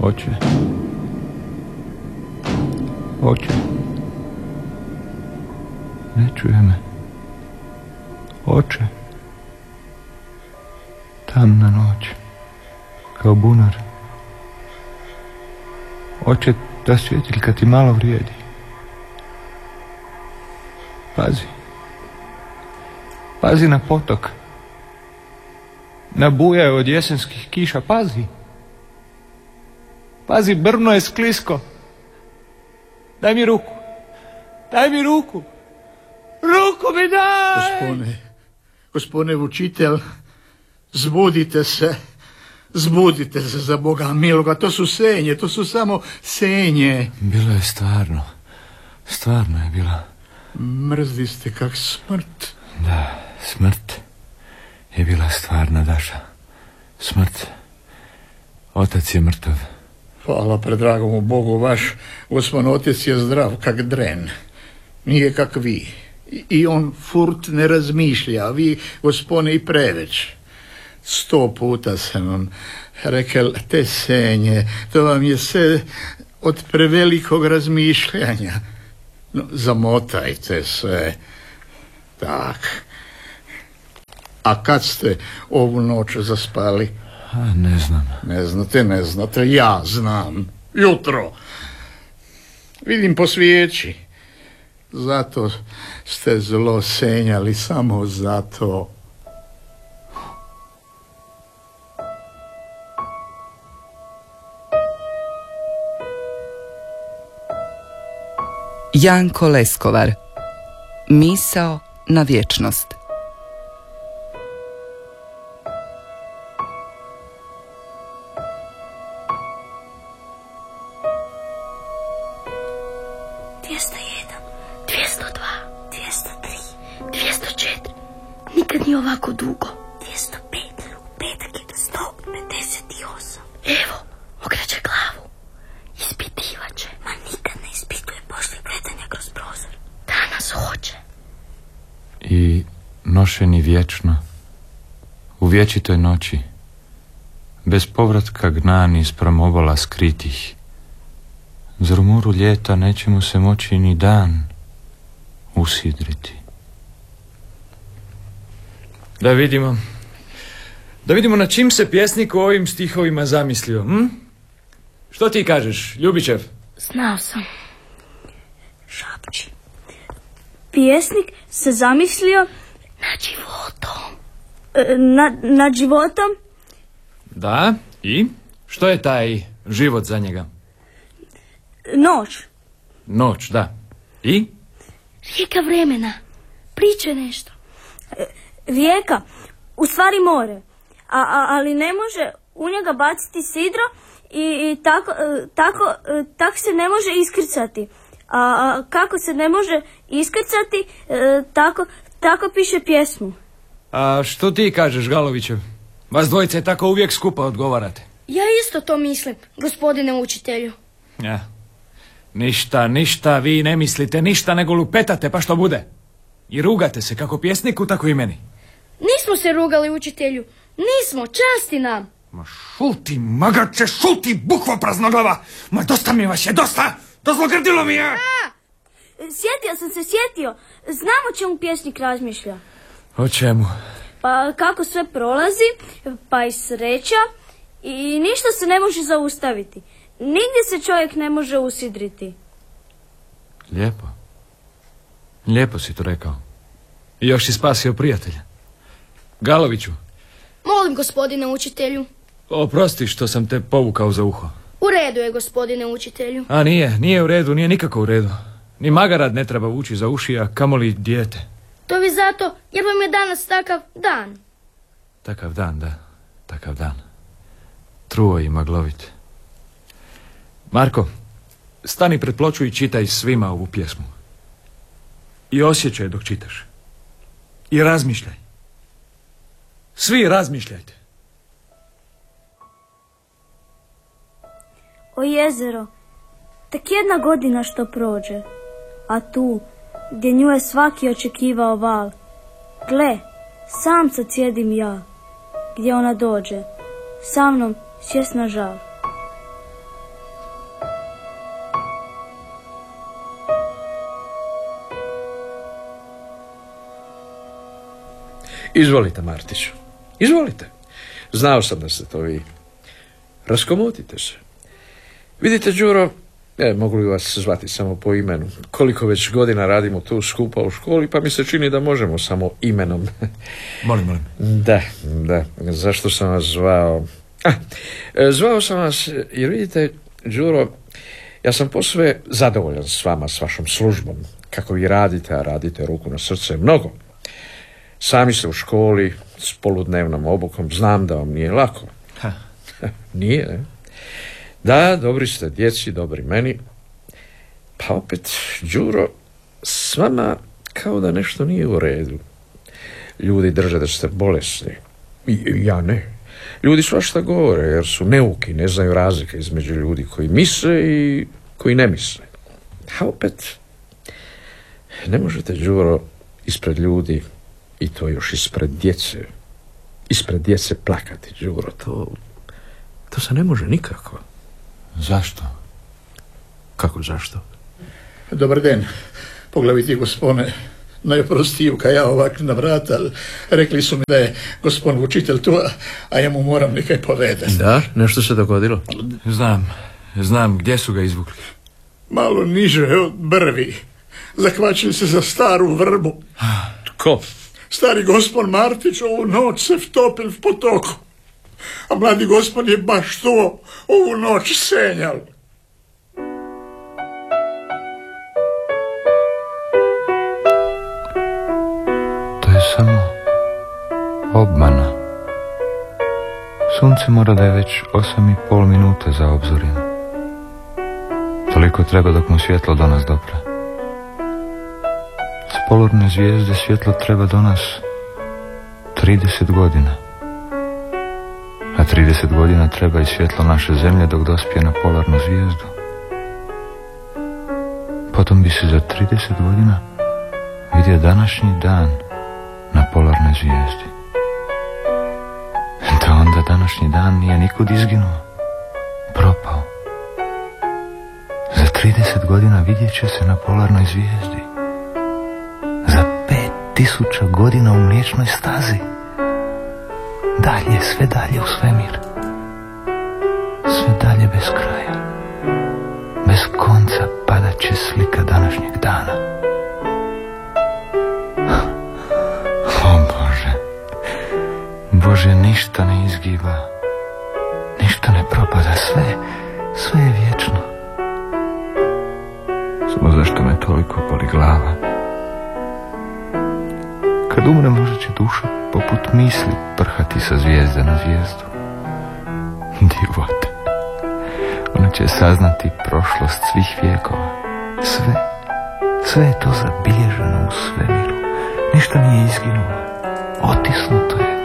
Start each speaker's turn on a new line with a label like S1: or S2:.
S1: Oče. Oče. Ne čuje me. Oče. Tamna noć. Kao bunar. Oče, ta svjetiljka ti malo vrijedi. Pazi. Pazi na potok. Nabujao je od jesenskih kiša. Pazi. Pazi, brvno je sklisko. Daj mi ruku. Daj mi ruku. Ruku mi daj!
S2: Gospodine učitelj, zbudite se. Zbudite se za Boga miloga. To su senje, to su samo senje.
S1: Bilo je stvarno. Stvarno je bilo.
S2: Mrzli ste kak smrt.
S1: Da, smrt je bila stvarna, Daša. Smrt. Otac je mrtav.
S2: Hvala predragomu Bogu, vaš Osman otec je zdrav kak dren. Nije kak vi. I on furt ne razmišlja, vi, gospodine, i preveć. 100 puta sam vam rekel, te senje, to vam je sve od prevelikog razmišljanja. No, zamotajte se. Tak. A kad ste ovu noć zaspali?
S1: Ne znam.
S2: Ne znate, ja znam. Jutro. Vidim po svijeći. Zato ste zlo senjali, samo zato.
S3: Janko Leskovar. Misao na vječnost.
S4: Nikad nije ovako dugo. 205, u petak je do 158. Evo, okreće glavu. Ispitivaće. Ma nikad ne ispituje poslije gledanja kroz prozor. Danas hoće.
S1: I nošeni vječno, u vječitoj noći, bez povratka gnani ispram obala skritih. Zar u moru ljeta neće mu se moći ni dan usidriti.
S5: Da vidimo na čim se pjesnik u ovim stihovima zamislio, Što ti kažeš, Ljubičev?
S4: Znao sam. Šapči. Pjesnik se zamislio nad životom. Nad životom?
S5: Da, i? Što je taj život za njega?
S4: Noć.
S5: Noć, da. I?
S4: Rijeka vremena. Priče nešto. Rijeka, u stvari more, ali ne može u njega baciti sidro i tako se ne može iskrcati. A kako se ne može iskrcati, tako piše pjesmu.
S5: A što ti kažeš, Galovićev? Vas dvojice tako uvijek skupa odgovarate.
S4: Ja isto to mislim, gospodine učitelju.
S5: Ja. Ništa, vi ne mislite ništa nego lupetate, pa što bude? I rugate se kako pjesniku, tako i meni.
S4: Nismo se rugali, učitelju. Nismo, časti nam.
S5: Ma šuti, magače, šuti, bukva praznoglava. Ma dosta mi vas je, dosta. Dozlogrdilo mi je.
S4: Sjetio sam se. Znam o čemu pjesnik razmišlja.
S5: O čemu?
S4: Pa kako sve prolazi, pa i sreća. I ništa se ne može zaustaviti. Nigdje se čovjek ne može usidriti.
S5: Lijepo si to rekao. I još si spasio prijatelja. Galoviću.
S4: Molim, gospodine učitelju.
S5: Oprosti što sam te povukao za uho.
S4: U redu je, gospodine učitelju.
S5: A nije u redu, nije nikako u redu. Ni magarad ne treba vući za uši, a kamoli dijete.
S4: To vi zato, jer vam je danas takav dan.
S5: Takav dan, da. Takav dan. Truo i maglovit. Marko, stani pred ploču i čitaj svima ovu pjesmu. I osjećaj dok čitaš. I razmišljaj. Svi razmišljajte.
S4: O jezero, tek 1 godina što prođe, a tu, gdje nju je svaki očekivao val, gle, sam sad sjedim ja, gdje ona dođe, sa mnom svjesna žal.
S6: Izvolite, Martiću. Izvolite. Znao sam da ste to vi. Raskomotite se. Vidite, Đuro, mogu li vas zvati samo po imenu? Koliko već godina radimo tu skupa u školi, pa mi se čini da možemo samo imenom.
S5: Molim.
S6: Da. Zašto sam vas zvao? Zvao sam vas jer vidite, Đuro, ja sam posve zadovoljan s vama, s vašom službom. Kako vi radite, a radite ruku na srce mnogo. Sami ste u školi s poludnevnom obukom, znam da vam nije lako. Nije, ne? Da, dobri ste djeci, dobri meni. Pa opet, Đuro, s vama kao da nešto nije u redu. Ljudi drže da ste bolesni. Ja ne. Ljudi svašta govore jer su neuki, ne znaju razlike između ljudi koji misle i koji ne misle. A opet, ne možete, Đuro, ispred ljudi, i to još ispred djece plakati, Đuro. To se ne može nikako.
S1: Zašto?
S6: Kako zašto?
S2: Dobar den, poglaviti gospone, najprostiju ka ja ovak na vrat, ali rekli su mi da je gospon učitelj tu, a ja mu moram nekaj povedati.
S6: Da, nešto se dogodilo?
S5: Znam gdje su ga izvukli.
S2: Malo niže od brvi. Zakvačili se za staru vrbu.
S6: Tko?
S2: Stari gospon Martić ovu noć se vtopil v potoku. A mladi gospon je baš to ovu noć senjal.
S1: To je samo obmana. Sunce mora da je već 8,5 minuta za obzorim. Toliko treba dok mu svjetlo do nas dopre. S polarne zvijezde svjetlo treba do nas 30 godina. A 30 godina treba i svjetlo naše zemlje dok dospije na polarnu zvijezdu. Potom bi se za 30 godina vidio današnji dan na polarnoj zvijezdi. Da onda današnji dan nije nikud izginuo, propao. Za 30 godina vidjet će se na polarnoj zvijezdi. Za 5000 godina u Mliječnoj stazi. Dalje, sve dalje u svemir. Sve dalje bez kraja. Bez konca padat će slika današnjeg dana. O Bože, Bože, ništa ne izgiba, ništa ne propada, sve je vječno. Samo zašto me toliko boli glava? Kad umre možda će duša poput misli prhati sa zvijezde na zvijezdu. Divote. Ona će saznati prošlost svih vijekova. Sve je to zabilježeno u svemiru. Ništa nije izginulo. Otisnuto je.